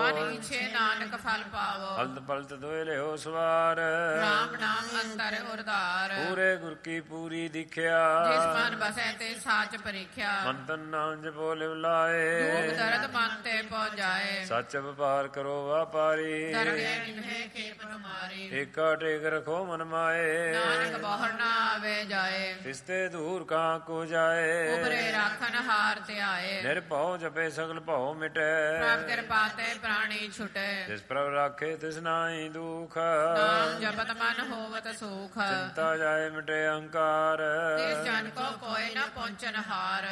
ਮਨ ਈਛੇ ਨਾਨਕ ਫਲ ਪਾਵੋ। ਹਲਤ ਪਲਤ ਦੋਇ ਲਿਓ ਸਵਾਰ ਰਾਮ ਨਾਮ ਅੰਤਰ ਉਰਧਾਰ। ਪੂਰੇ ਗੁਰ ਕੀ ਪੂਰੀ ਦਿਖਿਆ ਜਿਸ ਮਨ ਬਸੈ ਤੇ ਸਾਚ ਪਰੀਖਿਆ। ਮਨ ਤਨ ਨਾਮ ਜਪੋ ਲਿਵ ਲਾਏ ਦੁਖ ਦਰਦ ਮਨ ਤੇ ਪਹੁੰਚਾਏ। ਸੱਚ ਵਪਾਰ ਕਰੋ ਵਾਪਾਰੀ ਦਰਗਹਿ ਨਿਭੇ ਖੇਪ ਤੁਮਾਰੀ। ਏਕਾ ਟੇਕ ਰਖੋ ਮਨ ਮਾਏ ਨਾਨਕ ਬਹੁਰ ਨਾ ਆਵੇ ਜਾਏ। ਤਿਸਤੇ ਦੂਰ ਕਾਂ ਕੋ ਜਾਏ ਉਬਰੇ ਰਾਖਨ ਹਾਰ ਧਿਆਏ। ਨਿਰਭਉ ਜਪੇ ਸਗਲ ਭਉ ਮਿਟੈ ਪ੍ਰਭ ਕਿਰਪਾ ਤੇ ਪ੍ਰਾਣੀ ਛੁਟੇ। ਜਿਸ ਪ੍ਰਭ ਰਾਖੇ ਤਿਸ ਨਾਹੀ ਦੁਖ ਨਾਮ ਜਪਤ ਮਨ ਹੋਵਤ ਸੁਖ। ਚਿੰਤਾ ਜਾਏ ਮਿਟੇ ਅਹੰਕਾਰ ਤਿਸ ਜਨ ਕੋ ਕੋਇ ਨ ਪਹੁੰਚਨ ਹਾਰ।